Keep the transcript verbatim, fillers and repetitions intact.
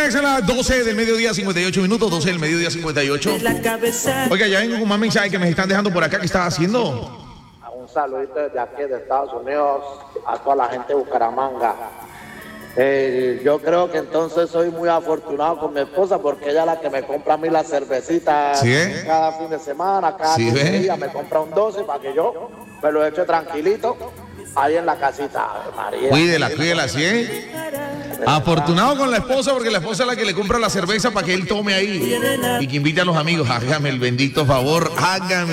Señores, son las doce del mediodía, cincuenta y ocho minutos, doce del mediodía, cincuenta y ocho. Oiga, ya vengo con más mensajes que me están dejando por acá. ¿Qué estás haciendo? Un saludito desde aquí de Estados Unidos a toda la gente de Bucaramanga. Eh, yo creo que entonces soy muy afortunado con mi esposa porque ella es la que me compra a mí las cervecitas ¿Sí, eh? cada fin de semana, cada ¿Sí, quince eh? días me compra un doce para que yo me lo eche tranquilito ahí en la casita. María. Cuídela, cuídela, ¿sí? ¿Eh? Afortunado con la esposa porque la esposa es la que le compra la cerveza para que él tome ahí y que invite a los amigos. Hágame el bendito favor, hágame.